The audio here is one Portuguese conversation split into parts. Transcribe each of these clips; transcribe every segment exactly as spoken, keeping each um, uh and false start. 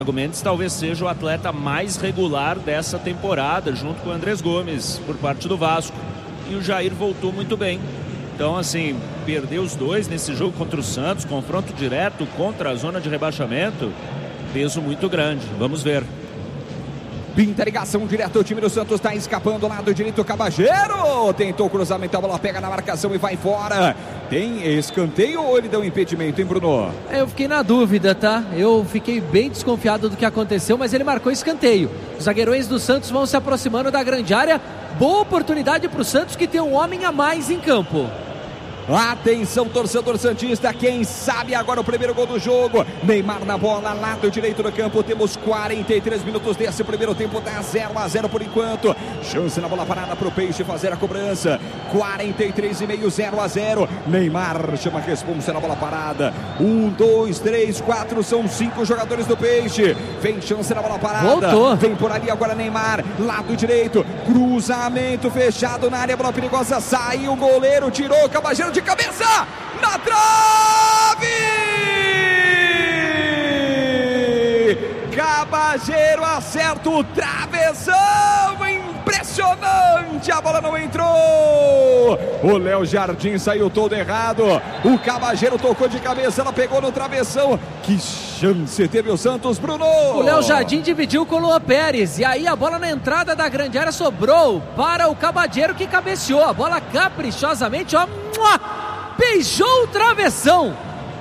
Thiago Mendes talvez seja o atleta mais regular dessa temporada, junto com o Andrés Gomes, por parte do Vasco. E o Jair voltou muito bem. Então, assim, perder os dois nesse jogo contra o Santos, confronto direto contra a zona de rebaixamento, peso muito grande. Vamos ver. Pinta ligação direto, o time do Santos está escapando, lado direito, Cabageiro tentou o cruzamento, a bola pega na marcação e vai fora. Tem escanteio ou ele deu impedimento, hein, Bruno? Eu fiquei na dúvida, tá? Eu fiquei bem desconfiado do que aconteceu, mas ele marcou escanteio. Os zagueirões do Santos vão se aproximando da grande área. Boa oportunidade para o Santos, que tem um homem a mais em campo. Atenção, torcedor santista, quem sabe agora o primeiro gol do jogo. Neymar na bola, lado direito do campo. Temos quarenta e três minutos desse primeiro tempo, tá zero a zero por enquanto. Chance na bola parada para o Peixe fazer a cobrança. quarenta e três e meio, zero a zero. Neymar chama a responsa na bola parada. um, dois, três, quatro, são cinco jogadores do Peixe. Vem chance na bola parada. Voltou. Vem por ali agora Neymar, lado direito. Cruzamento fechado na área, bola perigosa. Saiu o goleiro, tirou o Cabageiro de cabeça na trave! Cabageiro acerta o travessão! Impressionante! A bola não entrou! O Léo Jardim saiu todo errado. O Cabageiro tocou de cabeça, ela pegou no travessão. Que chance teve o Santos, Bruno! O Léo Jardim dividiu com o Luan Pérez. E aí a bola na entrada da grande área sobrou para o Cabageiro, que cabeceou. A bola caprichosamente, ó, beijou o travessão.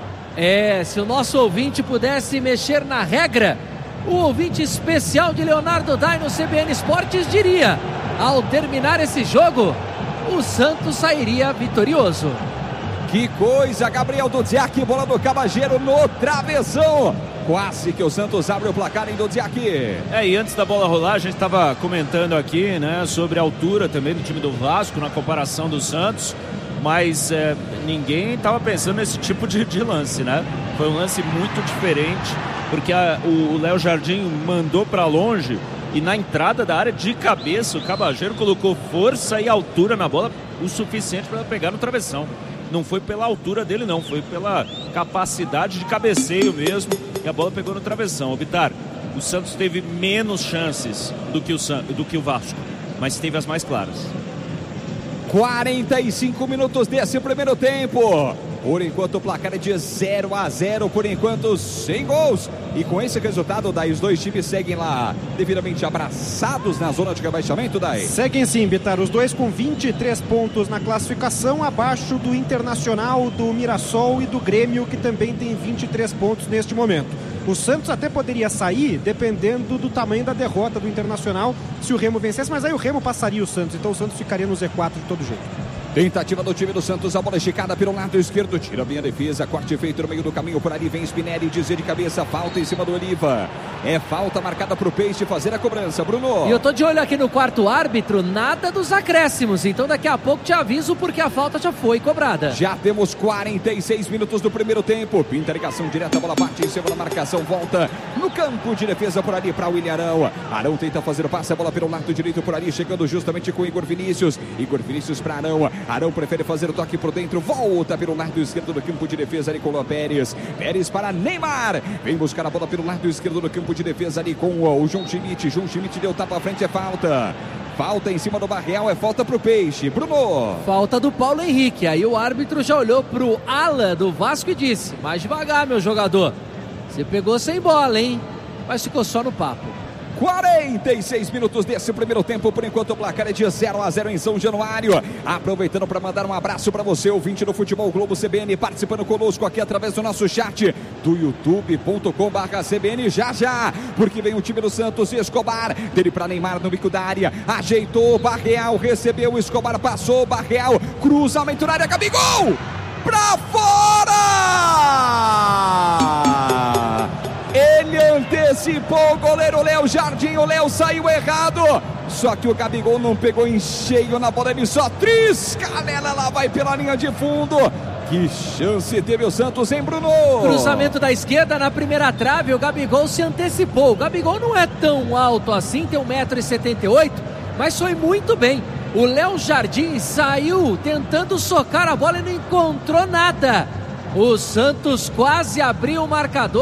É, se o nosso ouvinte pudesse mexer na regra, o ouvinte especial de Leonardo Dai no C B N Esportes diria: ao terminar esse jogo, o Santos sairia vitorioso. Que coisa, Gabriel Dudziak, bola do Cabageiro no travessão. Quase que o Santos abre o placar em Dudziak. É, e antes da bola rolar, a gente estava comentando aqui, né, sobre a altura também do time do Vasco na comparação do Santos. Mas é, ninguém estava pensando nesse tipo de, de lance, né? Foi um lance muito diferente, porque a, o Léo Jardim mandou para longe e na entrada da área de cabeça o Cabageiro colocou força e altura na bola o suficiente para pegar no travessão. Não foi pela altura dele não, foi pela capacidade de cabeceio mesmo, e a bola pegou no travessão. Vitar, o Santos teve menos chances do que o, San, do que o Vasco, mas teve as mais claras. quarenta e cinco minutos desse primeiro tempo. Por enquanto o placar é de zero a zero, por enquanto sem gols. E com esse resultado, daí os dois times seguem lá devidamente abraçados na zona de rebaixamento, daí. Seguem sim, Bitar, os dois com vinte e três pontos na classificação, abaixo do Internacional, do Mirassol e do Grêmio, que também tem vinte e três pontos neste momento. O Santos até poderia sair dependendo do tamanho da derrota do Internacional se o Remo vencesse, mas aí o Remo passaria o Santos, então o Santos ficaria no Z quatro de todo jeito. Tentativa do time do Santos, a bola esticada pelo lado esquerdo, tira bem a defesa, corte feito no meio do caminho, por ali vem Spinelli, dizer de cabeça, falta em cima do Oliva. É falta marcada para o Peixe fazer a cobrança, Bruno. E eu tô de olho aqui no quarto árbitro, nada dos acréscimos, então daqui a pouco te aviso porque a falta já foi cobrada. Já temos quarenta e seis minutos do primeiro tempo, pinta a ligação direta, a bola bate em cima da marcação, volta no campo de defesa por ali para o William Arão. Arão tenta fazer o passe, a bola pelo lado direito por ali, chegando justamente com Igor Vinícius. Igor Vinícius para Arão. Arão prefere fazer o toque por dentro, volta pelo lado esquerdo do campo de defesa ali com o Pérez. Pérez para Neymar, vem buscar a bola pelo lado esquerdo do campo de defesa ali com o João Schmidt. João Schmidt deu tapa à frente, é falta. Falta em cima do Barreal, é falta pro Peixe. Bruno. Falta do Paulo Henrique, aí o árbitro já olhou pro ala do Vasco e disse: mais devagar, meu jogador. Você pegou sem bola, hein? Mas ficou só no papo. quarenta e seis minutos desse primeiro tempo, por enquanto o placar é de zero a zero em São Januário. Aproveitando para mandar um abraço para você, ouvinte do Futebol Globo C B N, participando conosco aqui através do nosso chat do youtube ponto com barra C B N, já já, porque vem o time do Santos. Escobar, dele para Neymar no bico da área, ajeitou, Barreal recebeu, Escobar passou, Barreal, cruzamento na área, Gabigol, pra fora! Ele antecipou o goleiro Léo Jardim, o Léo saiu errado, só que o Gabigol não pegou em cheio na bola, ele só trisca nela, ela vai pela linha de fundo. Que chance teve o Santos, hein, Bruno? Cruzamento da esquerda na primeira trave, o Gabigol se antecipou. O Gabigol não é tão alto assim, tem um metro e setenta e oito, mas foi muito bem. O Léo Jardim saiu tentando socar a bola e não encontrou nada. O Santos quase abriu o marcador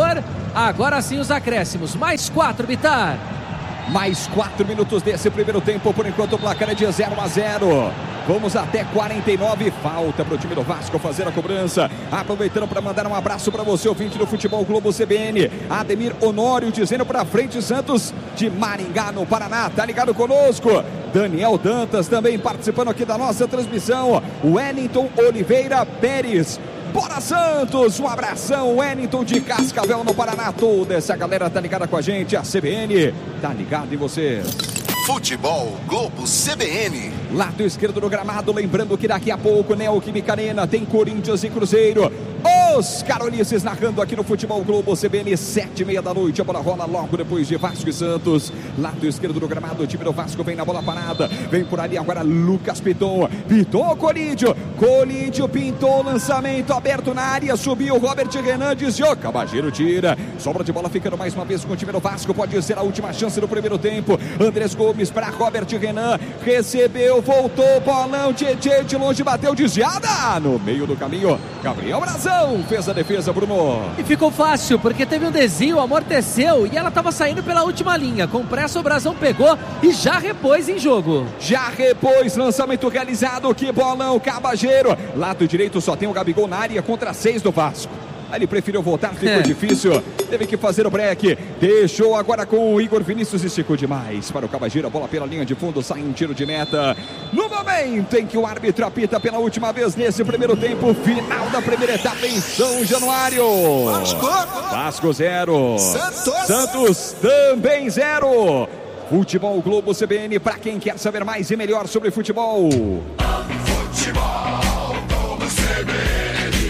Agora sim os acréscimos. Mais quatro, Bitar. Mais quatro minutos desse primeiro tempo. Por enquanto o placar é de zero a zero. Vamos até quarenta e nove. Falta para o time do Vasco fazer a cobrança. Aproveitando para mandar um abraço para você, ouvinte do Futebol Globo C B N. Ademir Honório dizendo para frente, Santos de Maringá, no Paraná. Tá ligado conosco? Daniel Dantas também participando aqui da nossa transmissão. Wellington Oliveira Pérez. Bora Santos, um abração, Wellington de Cascavel no Paraná. Toda essa galera tá ligada com a gente, a C B N tá ligada em vocês. Futebol Globo C B N. Lado esquerdo do gramado, lembrando que daqui a pouco Neoquímica Arena tem Corinthians e Cruzeiro. Os Carolices narrando aqui no Futebol Globo C B N, sete e meia da noite. A bola rola logo depois de Vasco e Santos. Lado esquerdo do gramado, o time do Vasco vem na bola parada. Vem por ali agora Lucas Piton. Piton, Colídio. Colídio pintou, lançamento aberto na área. Subiu Robert Renan, desviou. Cabageiro tira. Sobra de bola ficando mais uma vez com o time do Vasco. Pode ser a última chance do primeiro tempo. Andrés Gomes para Robert Renan. Recebeu, voltou, bolão. Tietê de longe, bateu, desviada. No meio do caminho, Gabriel Brazão fez a defesa, Bruno. E ficou fácil, porque teve um desvio, amorteceu e ela estava saindo pela última linha. Com pressa o Brazão pegou e já repôs em jogo. Já repôs, lançamento realizado, que bolão, Cabageiro. Lado direito só tem o Gabigol na área contra seis do Vasco. Ele preferiu voltar, ficou é. difícil. Teve que fazer o break. Deixou agora com o Igor Vinícius, esticou demais para o Cabageiro. A bola pela linha de fundo, sai um tiro de meta. No momento em que o árbitro apita pela última vez nesse primeiro tempo, final da primeira etapa em São Januário. Vasco, Vasco zero. Santos, Santos também zero. Futebol Globo C B N, para quem quer saber mais e melhor sobre futebol. Futebol Globo C B N.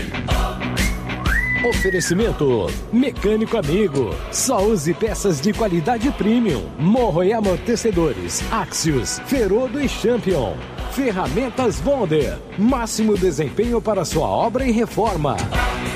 Oferecimento Mecânico Amigo. Só use peças de qualidade premium. Morro e amortecedores Axios, Ferodo e Champion. Ferramentas Bonder. Máximo desempenho para sua obra e reforma.